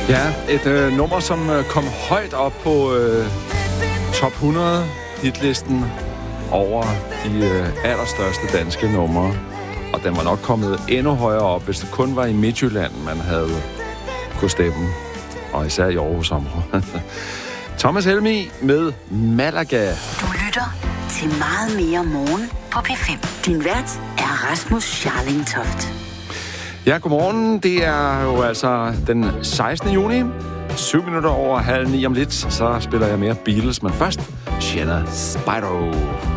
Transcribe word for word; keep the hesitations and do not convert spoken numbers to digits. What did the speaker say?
Ja, et øh, nummer, som øh, kom højt op på øh, top hundrede hitlisten over de øh, allerstørste danske numre. Og den var nok kommet endnu højere op, hvis det kun var i Midtjylland, man havde kunne stemme. Og især i Aarhus området. Thomas Helmig med Malaga. Du lytter til Meget mere morgen på P fem. Din vært er Rasmus Scharling Toft. Ja, godmorgen. Det er jo altså den sekstende juni. Syv minutter over halv ni om lidt, så spiller jeg mere Beatles. Men først, Shanna Spyro.